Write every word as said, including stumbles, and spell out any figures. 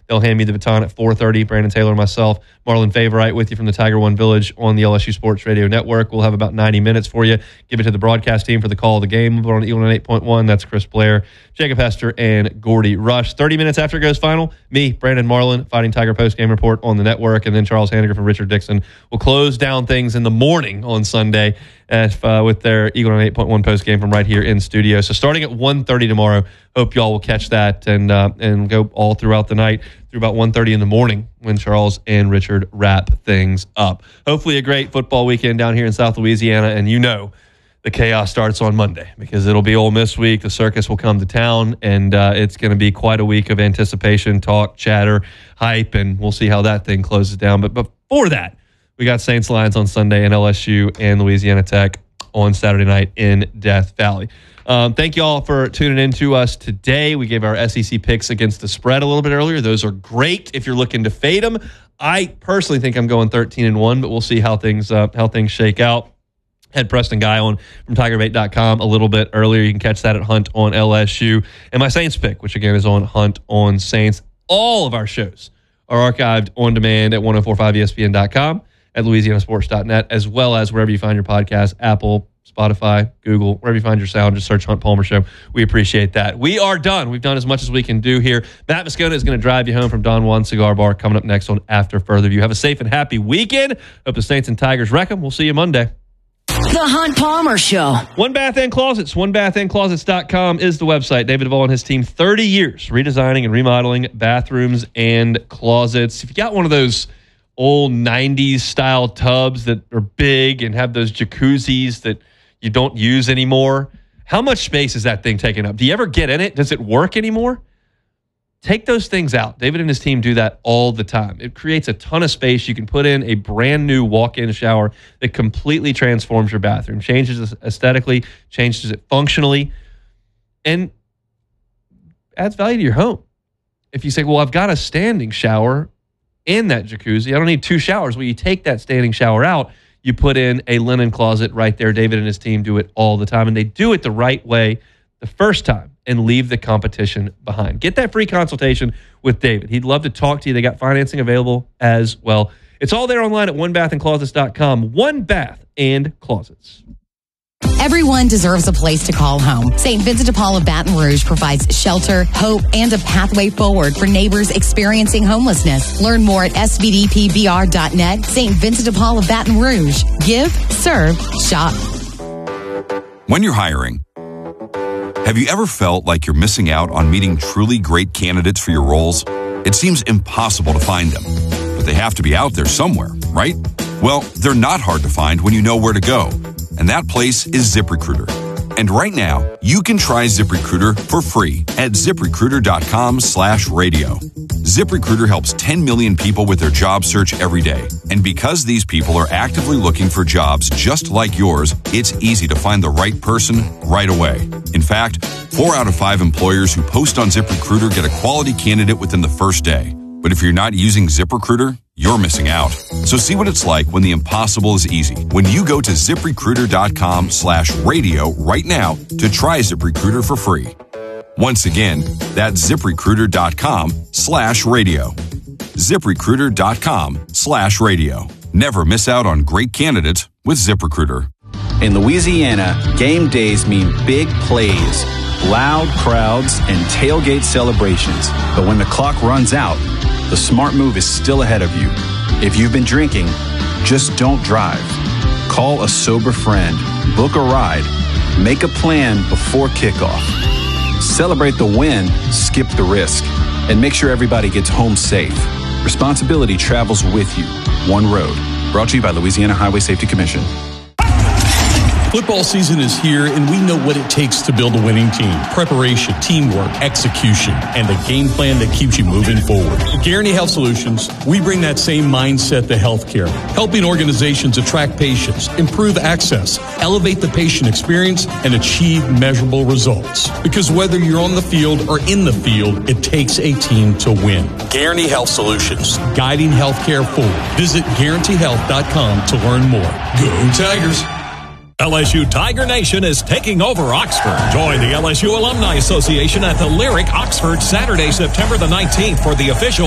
They'll hand me the baton at four thirty. Brandon Taylor, myself, Marlon Favorite with you from the Tiger One Village on the L S U Sports Radio Network. We'll have about ninety minutes for you. Give it to the broadcast team for the call of the game on Eagle eight point one. That's Chris Blair, Jacob Hester, and Gordy Rush. thirty minutes after it goes final, me, Brandon Marlin, Fighting Tiger postgame report on the network, and then Charles Hanniger from Richard Dixon will close down things in the morning on Sunday at, uh, with their Eagle eight point one postgame from right here in studio. So starting at one thirty tomorrow, hope y'all will catch that and uh, and go all throughout the night through about one thirty in the morning when Charles and Richard wrap things up. Hopefully a great football weekend down here in South Louisiana, and you know the chaos starts on Monday because it'll be Ole Miss week. The circus will come to town, and uh, it's going to be quite a week of anticipation, talk, chatter, hype, and we'll see how that thing closes down. But before that, we got Saints Lions on Sunday and L S U and Louisiana Tech on Saturday night in Death Valley. Um, thank you all for tuning in to us today. We gave our S E C picks against the spread a little bit earlier. Those are great if you're looking to fade them. I personally think I'm going thirteen and one, but we'll see how things uh, how things shake out. Had Preston Guy on from tiger bait dot com a little bit earlier. You can catch that at Hunt on L S U. And my Saints pick, which again is on Hunt on Saints. All of our shows are archived on demand at ten forty-five E S P N dot com, at louisiana sports dot net, as well as wherever you find your podcast, Apple, Spotify, Google, wherever you find your sound, just search Hunt Palmer Show. We appreciate that. We are done. We've done as much as we can do here. Matt Moscona is going to drive you home from Don Juan Cigar Bar coming up next on After Further View. Have a safe and happy weekend. Hope the Saints and Tigers wreck them. We'll see you Monday. The Hunt Palmer Show. One Bath and Closets. one bath and closets dot com is the website. David Duvall and his team, thirty years redesigning and remodeling bathrooms and closets. If you got one of those old nineties style tubs that are big and have those jacuzzis that you don't use anymore, how much space is that thing taking up? Do you ever get in it? Does it work anymore? Take those things out. David and his team do that all the time. It creates a ton of space. You can put in a brand new walk-in shower that completely transforms your bathroom, changes it aesthetically, changes it functionally, and adds value to your home. If you say, well, I've got a standing shower in that jacuzzi, I don't need two showers. Well, you take that standing shower out, you put in a linen closet right there. David and his team do it all the time, and they do it the right way the first time and leave the competition behind. Get that free consultation with David. He'd love to talk to you. They got financing available as well. It's all there online at one bath and closets dot com. One Bath and Closets. Everyone deserves a place to call home. Saint Vincent de Paul of Baton Rouge provides shelter, hope, and a pathway forward for neighbors experiencing homelessness. Learn more at S V D P B R dot net. Saint Vincent de Paul of Baton Rouge. Give, serve, shop. When you're hiring, have you ever felt like you're missing out on meeting truly great candidates for your roles? It seems impossible to find them, but they have to be out there somewhere, right? Well, they're not hard to find when you know where to go, and that place is ZipRecruiter. And right now, you can try ZipRecruiter for free at ZipRecruiter.com slash radio. ZipRecruiter helps ten million people with their job search every day. And because these people are actively looking for jobs just like yours, it's easy to find the right person right away. In fact, four out of five employers who post on ZipRecruiter get a quality candidate within the first day. But if you're not using ZipRecruiter, you're missing out. So see what it's like when the impossible is easy. When you go to ZipRecruiter.com slash radio right now to try ZipRecruiter for free. Once again, that's ZipRecruiter.com slash radio. ZipRecruiter.com slash radio. Never miss out on great candidates with ZipRecruiter. In Louisiana, game days mean big plays, loud crowds, and tailgate celebrations. But when the clock runs out, the smart move is still ahead of you. If you've been drinking, just don't drive. Call a sober friend, book a ride, make a plan before kickoff. Celebrate the win, skip the risk, and make sure everybody gets home safe. Responsibility travels with you. One road. Brought to you by Louisiana Highway Safety Commission. Football season is here, and we know what it takes to build a winning team. Preparation, teamwork, execution, and a game plan that keeps you moving forward. At Guarantee Health Solutions, we bring that same mindset to healthcare, helping organizations attract patients, improve access, elevate the patient experience, and achieve measurable results. Because whether you're on the field or in the field, it takes a team to win. Guarantee Health Solutions, guiding healthcare forward. Visit guarantee health dot com to learn more. Go Tigers! L S U Tiger Nation is taking over Oxford. Join the L S U Alumni Association at the Lyric Oxford Saturday, September the nineteenth for the official